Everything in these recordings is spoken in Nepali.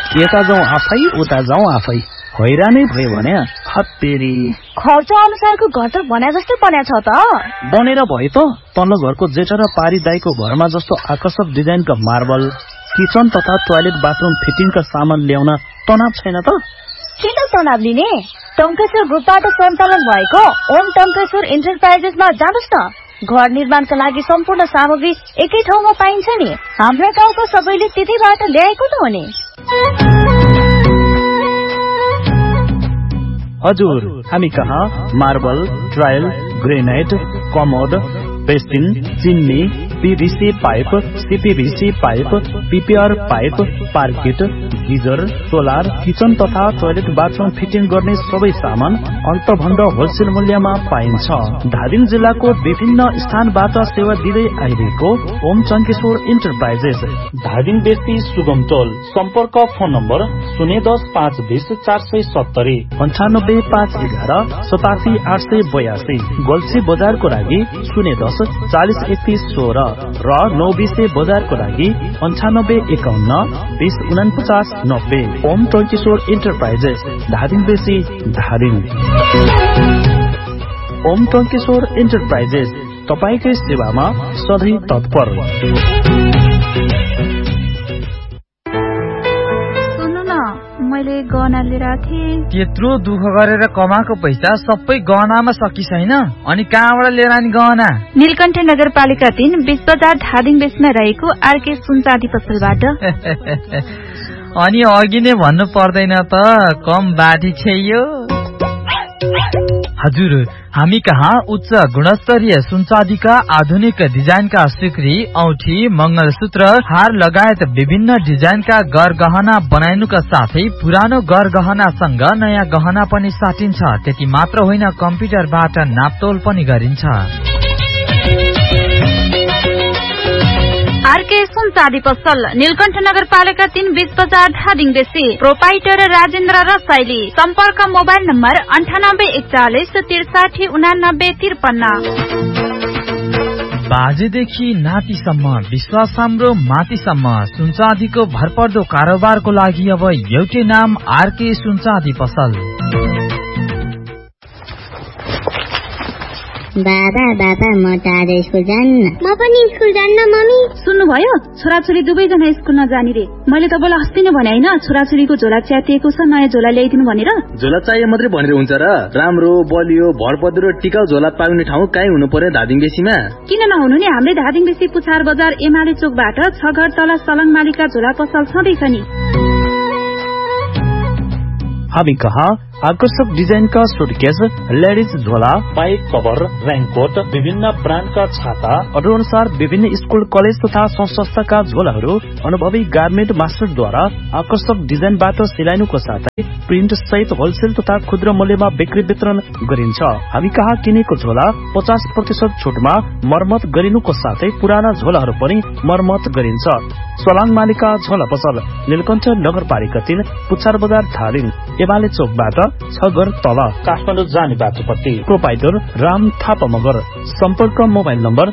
यता जाउँ आफै उता जाउँ आफै हैरानै भयो भने हत्तेरी खर्च अनुसारको घर त बने जस्तै बनेछ त बनेर भयो त तल्लो घरको जेठा र पारी दाइको घरमा जस्तो आकर्षक डिजाइनका मार्बल किचन तथा टोयलेट बाथरूम फिटिङका सामान ल्याउन तनाव छैन त किन तनाव लिने टङ्केश्वर ग्रुपबाट सञ्चालन भएको ओम टङ्केश्वर इन्टरप्राइजेसमा जानुस् न घर निर्माणका लागि सम्पूर्ण सामग्री एकै ठाउँमा पाइन्छ नि हाम्रो गाउँको सबैले त्यतैबाट ल्याएको त हो नि हजुर हामी कहाँ marble tile granite commode basin chimney PVC pipe CPVC pipe PPR pipe पार्किट geyser solar kitchen तथा टोयलेट बाथरूम फिटिङ गर्ने सबै सामान अन्तभन्द होलसेल मूल्यमा पाइन्छ धादिङ जिल्लाको विभिन्न स्थानबाट सेवा दिँदै आइरहेको ओम टङ्केश्वर इन्टरप्राइजेस धादिङ बेसी सुगम टोल सम्पर्क फोन नम्बर 010-520-470 98-511-87-882 गल्छी बजारको लागि 010-40-31-16 र 920 बजारको लागि 98-51-20-49-90 ओम टङ्केश्वर इन्टरप्राइजेस धादिङ बेसी धादिङ ओम टङ्केश्वर इन्टरप्राइजेस तपाईकै सेवामा सधैँ तत्पर मैले गहना लिएर थिएँ त्यत्रो दुःख गरेर कमाएको पैसा सबै गहनामा सकिसैन अनि कहाँबाट लिएर आनी गहना नीलकण्ठ नगरपालिका 3 20 बजार धादिङ बेसमा रहेको आरके सुनचाँदी पसलबाट अनि अघि नै भन्नु पर्दैन त कम बाटी छैयो हजुर हामी कहाँ उच्च गुणस्तरीय सुनचाँदीका आधुनिक डिजाइनका सिक्री औठी मंगलसूत्र हार लगायत विभिन्न डिजाइनका गरगहना बनाइनुका साथै पुरानो गरगहनासँग नयाँ गहना पनि साटिन्छ त्यति मात्र होइन कम्प्युटरबाट नापतोल पनि गरिन्छ आरके सुनचाँदी पसल नीलकण्ठ नगरपालिका 3 20 बजार धादिङ बेसी प्रोपाइटर राजेन्द्र रसाइली सम्पर्क मोबाइल नम्बर 9841438953 बाजेदेखि नातिसम्म विश्वास हाम्रो मातिसम्म सुनचाँदीको भरपर्दो कारोबारको लागि अब एउटै नाम आरके सुनचाँदी पसल बाबा म त आज स्कुल जान्न म पनि स्कुल जान्न मम्मी सुन्नुभयो छोराछोरी दुवैजना स्कुल नजाने रे मैले तपाईँलाई अस्ति नै भने हैन छोराछोरीको झोला च्यातिएको छ नयाँ झोला ल्याइदिनु भनेर झोला चाहिए मात्रै भनेर हुन्छ र राम्रो बलियो भरपर्दो टिकाउ झोला पाउने ठाउँ कहीँ हुनु पर्यो धादिङ बेसीमा किन नहुनु नि हामीले धादिङ बेसी पुछार बजार एमाले चोकबाट 6 घर तल सलङ मालिका झोला पसल छँदैछ नि हामी कहाँ आकर्षक डिजाइन का सुटकेस लेडीज झोला पाइप कभर रेनकोट विभिन्न ब्रांड का छाता अर्डर अनुसार विभिन्न स्कूल कलेज तथा संस्थाका झोलाहरू अनुभवी गार्मेन्ट मास्टर द्वारा आकर्षक डिजाइनबाट सिलाइनुको साथै प्रिन्ट सहित होलसेल तथा खुद्रा मूल्यमा बिक्री वितरण गरिन्छ हामी कहाँ किनेको झोला 50% छुटमा मर्मत गरिनुको साथै पुराना झोलाहरू पनि मर्मत गरिन्छ सलाङ मालिका झोला पसल नीलकण्ठ नगरपालिका 3 पुछार बजार धादिङ एमाले चोकबाट 6 घर तल काठमाडौँ जाने बाटोपट्टि प्रोपाइटर राम थापा मगर सम्पर्क मोबाइल नम्बर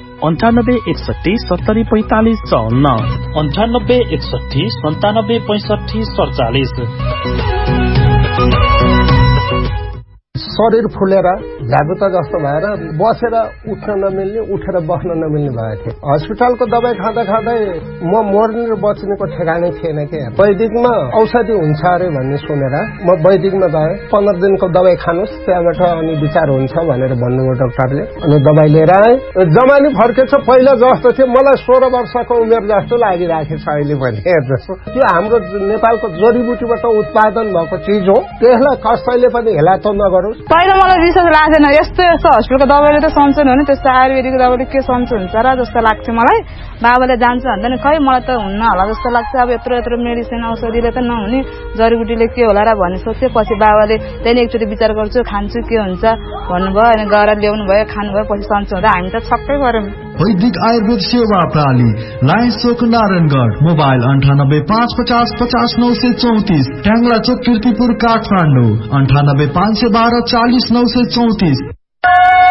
986149576547 शरीर फुलेर झ्याबुता जस्तो भएर बसेर उठ्न नमिल्ने उठेर बस्न नमिल्ने भएको थियो हस्पिटलको दबाई खाँदा खाँदै म मर्ने र बच्नेको ठेगानै थिएन के वैदिकमा औषधि हुन्छ अरे भन्ने सुनेर म वैदिकमा गएँ 15 दिनको दबाई खानुस् त्यहाँबाट अनि विचार हुन्छ भनेर भन्नुभयो डाक्टरले अनि दबाई लिएर आएँ जमानी फर्केछ पहिला जस्तो थियो मलाई 16 वर्षको उमेर जस्तो लागिरहेको छ अहिले पनि जस्तो त्यो हाम्रो नेपालको जडीबुटीबाट उत्पादन भएको चिज हो त्यसलाई कसैले पनि हेला त नगरोस् पहिला मलाई विश्वास लाग्दैन यस्तो हस्पिटलको दबाईले त सन्चो हुने त्यस्तो आयुर्वेदिक दबाईले के सन्चो हुन्छ र जस्तो लाग्थ्यो मलाई बाबाले जान्छ भन्दैन खै मलाई त हुन्न होला जस्तो लाग्छ अब यत्रो मेडिसिन औषधिले त नहुने जडीबुटीले के होला र भन्ने सोच्यो पछि बाबाले त्यही एकचोटि विचार गर्छु खान्छु के हुन्छ भन्नुभयो अनि गएर ल्याउनु भयो खानुभयो पछि सन्चो हुँदा हामी त छक्कै पर्यौं वैदिक आयुर्वेद सेवा प्रणाली लायन्स चोक नारायणगढ मोबाइल 9855050934 ट्याङ्ला चोक कीर्तिपुर काठमाडौँ 9851240934